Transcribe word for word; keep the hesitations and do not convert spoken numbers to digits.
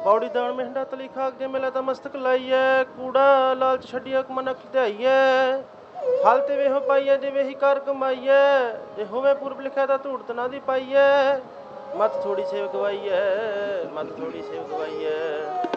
पौड़ी दाण में हंडा तली खाक जे मिले तो मस्तक लाइए कूड़ा लालच छड़िया मनक ध्याइए हालते वे हो पाइए जे वे ही कार कमाइए जे होवे पूर्व लिखा था धूड़त ना दी पाइए मत थोड़ी सेव गवाइए मत थोड़ी सेव गवाइए।